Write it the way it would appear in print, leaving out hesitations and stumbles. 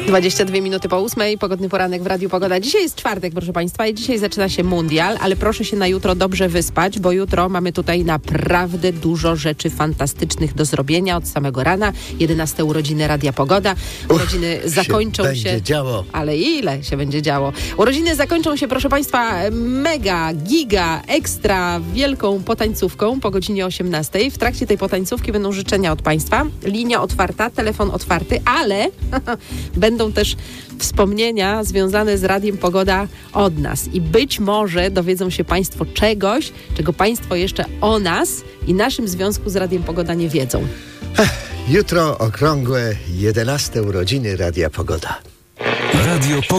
22 minuty po 8, pogodny poranek w Radiu Pogoda. Dzisiaj jest czwartek, proszę Państwa, i dzisiaj zaczyna się mundial, ale proszę się na jutro dobrze wyspać, bo jutro mamy tutaj naprawdę dużo rzeczy fantastycznych do zrobienia od samego rana. 11 urodziny Radia Pogoda. Urodziny zakończą się... Będzie działo. Ale ile się będzie działo? Urodziny zakończą się, proszę Państwa, mega, giga, ekstra wielką potańcówką po godzinie 18. W trakcie tej potańcówki będą życzenia od Państwa. Linia otwarta, telefon otwarty, ale będą też wspomnienia związane z Radiem Pogoda od nas. I być może dowiedzą się Państwo czegoś, czego Państwo jeszcze o nas i naszym związku z Radiem Pogoda nie wiedzą. Jutro okrągłe 11 urodziny Radia Pogoda. Radio Pogoda.